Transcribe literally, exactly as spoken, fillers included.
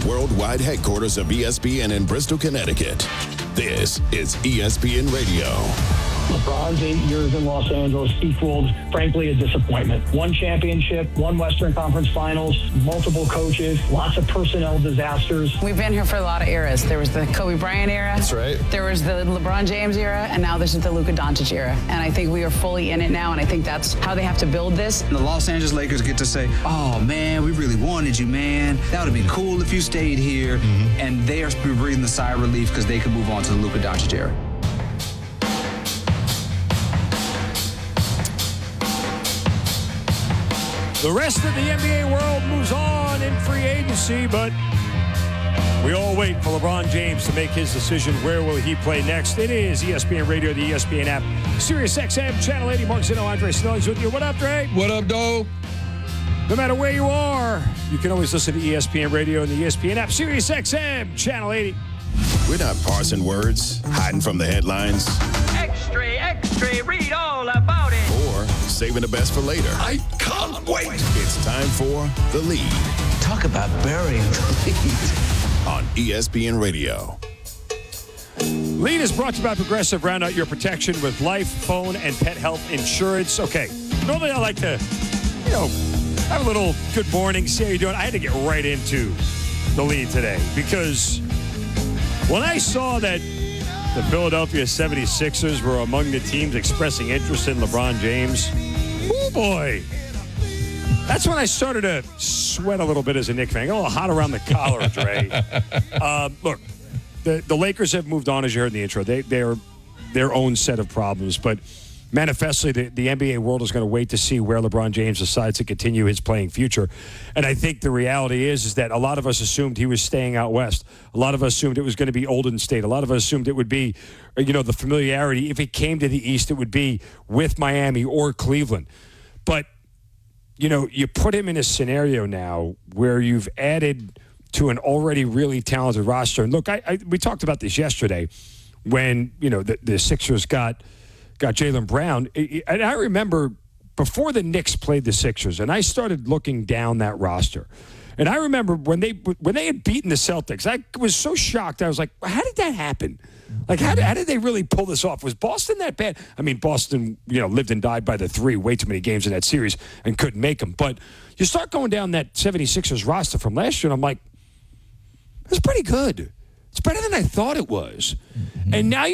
the worldwide headquarters of E S P N in Bristol, Connecticut. This is E S P N Radio. LeBron's eight years in Los Angeles equaled, frankly, a disappointment. One championship, one Western Conference Finals, multiple coaches, lots of personnel disasters. We've been here for a lot of eras. There was the Kobe Bryant era. That's right. There was the LeBron James era, and now this is the Luka Doncic era. And I think we are fully in it now, and I think that's how they have to build this. The Los Angeles Lakers get to say, oh, man, we really wanted you, man. That would have been cool if you stayed here. Mm-hmm. And they are breathing a sigh of relief because they can move on to the Luka Doncic era. The rest of the N B A world moves on in free agency, but we all wait for LeBron James to make his decision. Where will he play next? It is E S P N Radio, the E S P N app, Sirius X M, Channel eighty. Mark Zeno, Andre Snelling's with you. What up, Dre? What up, dog? No matter where you are, you can always listen to E S P N Radio and the E S P N app, Sirius X M, Channel eighty. We're not parsing words, hiding from the headlines. Extra, extra, read all about it. Or saving the best for later. I can't wait. It's time for The Lead. Talk about burying the lead. On E S P N Radio. Lead is brought to you by Progressive. Round out your protection with life, phone, and pet health insurance. Okay, normally I like to, you know, have a little good morning, see how you're doing. I had to get right into The Lead today because when I saw that the Philadelphia seventy-sixers were among the teams expressing interest in LeBron James, oh boy, that's when I started to sweat a little bit as a Knicks fan. Got a little hot around the collar, Dre. uh, look, the, the Lakers have moved on, as you heard in the intro. They, they're their own set of problems, but manifestly, the, the N B A world is going to wait to see where LeBron James decides to continue his playing future. And I think the reality is, is that a lot of us assumed he was staying out west. A lot of us assumed it was going to be Golden State. A lot of us assumed it would be, you know, the familiarity. If it came to the East, it would be with Miami or Cleveland. But, you know, you put him in a scenario now where you've added to an already really talented roster. And look, I, I we talked about this yesterday when, you know, the, the Sixers got – got Jaylen Brown. And I remember before the Knicks played the Sixers, and I started looking down that roster. And I remember when they when they had beaten the Celtics, I was so shocked. I was like, how did that happen? Like, how did, how did they really pull this off? Was Boston that bad? I mean, Boston, you know, lived and died by the three, way too many games in that series and couldn't make them. But you start going down that seventy-sixers roster from last year, and I'm like, that's pretty good. It's better than I thought it was. Mm-hmm. And now you